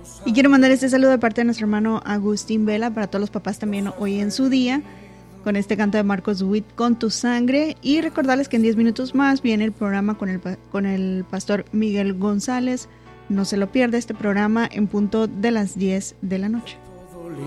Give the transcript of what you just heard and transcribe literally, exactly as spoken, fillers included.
Y quiero mandar este saludo de parte de nuestro hermano Agustín Vela para todos los papás también hoy en su día, con este canto de Marcos Witt, Con tu sangre. Y recordarles que en diez minutos más viene el programa con el, con el pastor Miguel González. No se lo pierda, este programa en punto de las diez de la noche.